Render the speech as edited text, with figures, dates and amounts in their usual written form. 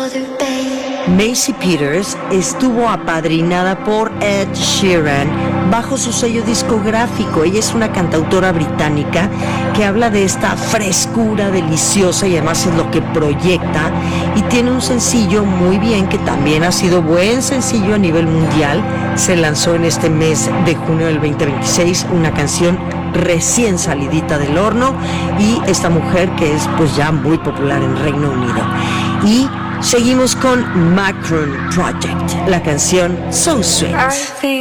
Maisie Peters estuvo apadrinada por Ed Sheeran bajo su sello discográfico. Ella es una cantautora británica que habla de esta frescura deliciosa y además es lo que proyecta, y tiene un sencillo muy bien que también ha sido buen sencillo a nivel mundial. Se lanzó en este mes de junio del 2026, una canción recién salidita del horno, y esta mujer que es pues ya muy popular en Reino Unido. Y seguimos con Macron Project, la canción So Sweet.